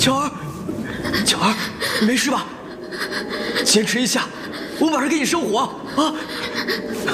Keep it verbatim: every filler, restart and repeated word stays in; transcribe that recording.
巧儿，巧儿，你没事吧？坚持一下，我马上给你生火啊！